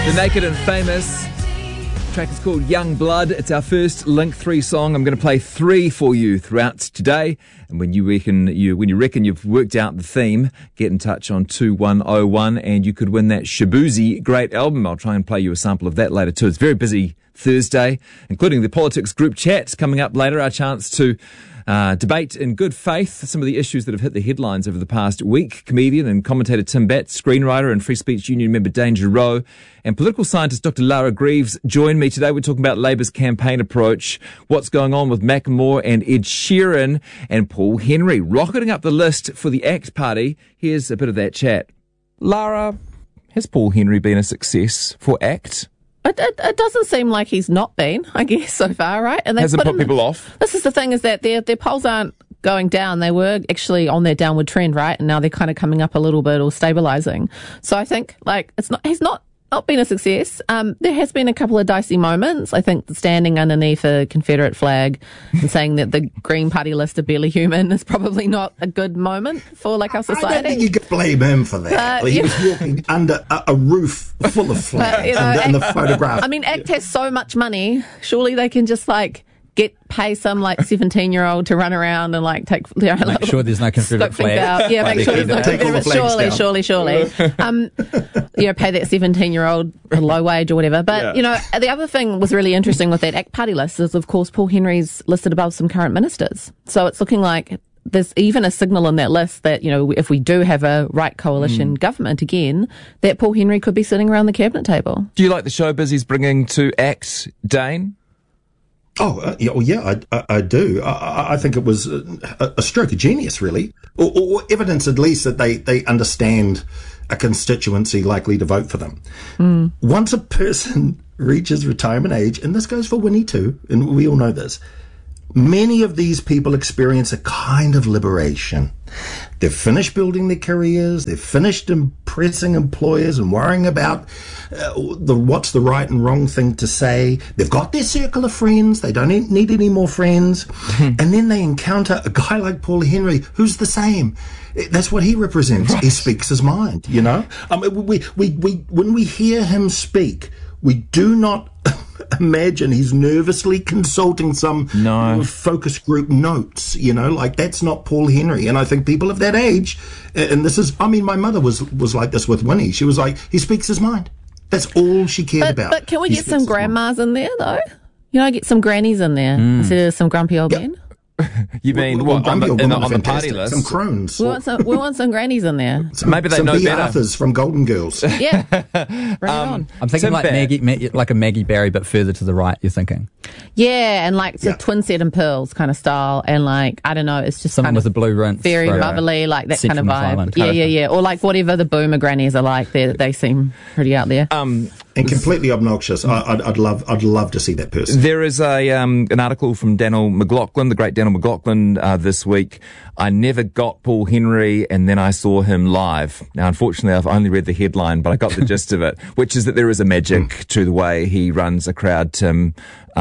The Naked and Famous. The track is called Young Blood. It's our first Link 3 song. I'm going to play 3 for you throughout today. And when you reckon you've worked out the theme, get in touch on 2101 and you could win that Shaboozey great album. I'll try and play you a sample of that later too. It's very busy Thursday, including the politics group chat coming up later. Our chance to debate in good faith some of the issues that have hit the headlines over the past week. Comedian and commentator Tim Batts, screenwriter and Free Speech Union member Danger Rowe, and political scientist Dr. Lara Greaves join me today. We're talking about Labour's campaign approach, what's going on with Macklemore and Ed Sheeran, and Paul Henry rocketing up the list for the ACT Party. Here's a bit of that chat. Lara, has Paul Henry been a success for ACT? It doesn't seem like he's not been, I guess, so far, right? And has it put people off? This is the thing, is that their polls aren't going down. They were actually on their downward trend, right? And now they're kind of coming up a little bit or stabilising. So I think, he's not been a success. There has been a couple of dicey moments. I think standing underneath a Confederate flag and saying that the Green Party list are barely human is probably not a good moment for our society. I don't think you could blame him for that. He was walking under a roof full of flags in the photograph. I mean, ACT has so much money. Surely they can just pay some 17-year-old to run around and take make sure there's no Confederate flag. Yeah, make sure there's no Confederate. Surely. Pay that 17-year-old a low wage or whatever. But the other thing was really interesting with that ACT Party list is, of course, Paul Henry's listed above some current ministers. So it's looking like there's even a signal in that list that if we do have a right coalition government again, that Paul Henry could be sitting around the cabinet table. Do you like the showbiz he's bringing to ACT, Dane? I do. I think it was a stroke of genius, really, or evidence at least that they understand a constituency likely to vote for them. Once a person reaches retirement age, and this goes for Winnie too, and we all know this, many of these people experience a kind of liberation. They've finished building their careers. They've finished impressing employers and worrying about what's the right and wrong thing to say. They've got their circle of friends. They don't need any more friends. And then they encounter a guy like Paul Henry, who's the same. That's what he represents. Right. He speaks his mind, when we hear him speak, we do not imagine he's nervously consulting some focus group notes, that's not Paul Henry. And I think people of that age, and this is, my mother was like this with Winnie. She was like, he speaks his mind. That's all she cared about. But can we get some grandmas in there, though? Get some grannies in there instead of some grumpy old men? You mean on the party list? Some crones. We want some grannies in there. Maybe they know better. Arthurs from Golden Girls. Yeah, bring it on. I'm thinking like a Maggie Barry, but further to the right. You're thinking? Yeah, and the twin set and pearls kind of style, and I don't know, it's just someone with a blue rinse, very bubbly, that kind of vibe. Yeah, or whatever the boomer grannies are like. They seem pretty out there. And completely obnoxious. I'd love to see that person. There is an article from Daniel McLaughlin, the great Daniel McLaughlin, this week. I never got Paul Henry, and then I saw him live. Now, unfortunately, I've only read the headline, but I got the gist of it, which is that there is a magic to the way he runs a crowd, Tim,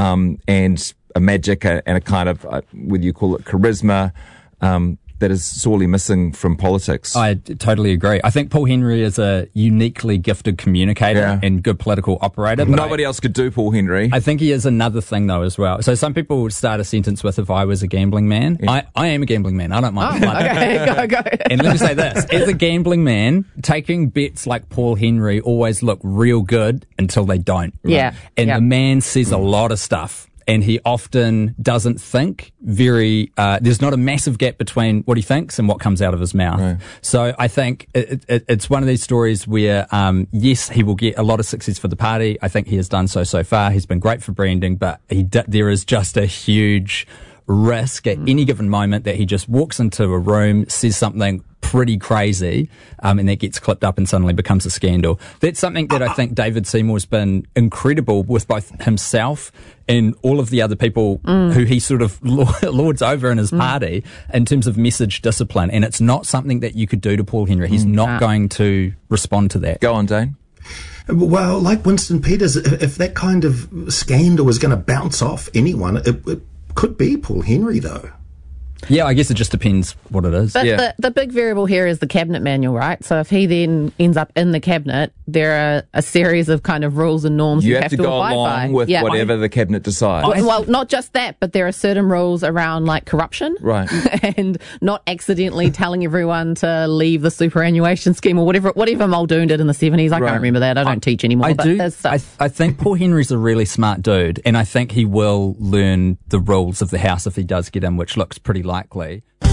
and a magic and a kind of, whether you call it charisma, that is sorely missing from politics. I totally agree. I think Paul Henry is a uniquely gifted communicator and good political operator. Nobody else could do Paul Henry. I think he is another thing, though, as well. So some people would start a sentence with, if I was a gambling man. Yeah. I am a gambling man. I don't mind. Okay, go. And let me say this. As a gambling man, taking bets like Paul Henry always look real good until they don't. Right? Yeah. And the man says a lot of stuff. And he often doesn't think there's not a massive gap between what he thinks and what comes out of his mouth. Right. So I think it's one of these stories where, yes, he will get a lot of success for the party. I think he has done so far. He's been great for branding, but there is just a huge risk at any given moment that he just walks into a room, says something pretty crazy, and that gets clipped up and suddenly becomes a scandal. That's something that I think David Seymour's been incredible with, both himself and all of the other people who he sort of lords over in his party, in terms of message discipline. And it's not something that you could do to Paul Henry. He's not going to respond to that. Go on, Dane. Well, like Winston Peters, if that kind of scandal was going to bounce off anyone, it could be Paul Henry, though. Yeah, I guess it just depends what it is. But the big variable here is the cabinet manual, right? So if he then ends up in the cabinet, there are a series of kind of rules and norms you have to go abide along by. with whatever the cabinet decides. Well, not just that, but there are certain rules around like corruption, right? And not accidentally telling everyone to leave the superannuation scheme or whatever Muldoon did in the 70s. I can't remember that. I don't teach anymore. I think Paul Henry's a really smart dude, and I think he will learn the rules of the house if he does get in, which looks pretty likely.